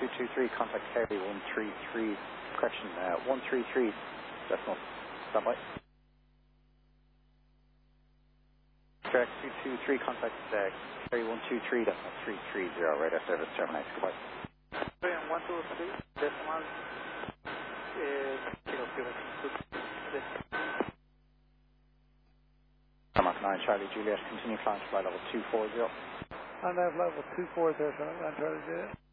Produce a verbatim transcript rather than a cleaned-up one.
two two three, contact Kerry one three three, correction, uh, one three three, decimal, standby. Correct, two two three, contact uh, Kerry one two three, decimal three three zero, radar service terminates, goodbye. one two three, decimal, is Kilo Kilo Mark nine, Charlie Juliet, continue climb to flight level two four zero. And I have level two four zero, and Charlie Juliet.